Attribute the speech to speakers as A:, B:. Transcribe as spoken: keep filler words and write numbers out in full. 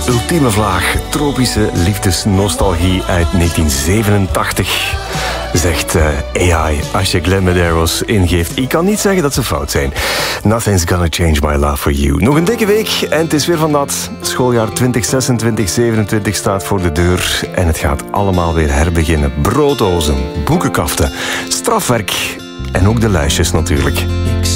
A: ultieme vlaag tropische liefdesnostalgie uit negentien zevenentachtig. Zegt uh, A I als je Glenn Medeiros ingeeft. Ik kan niet zeggen dat ze fout zijn. Nothing's gonna change my love for you. Nog een dikke week en het is weer van dat. Schooljaar twintig zesentwintig zevenentwintig staat voor de deur. En het gaat allemaal weer herbeginnen. Brooddozen, boekenkaften, strafwerk en ook de lijstjes natuurlijk.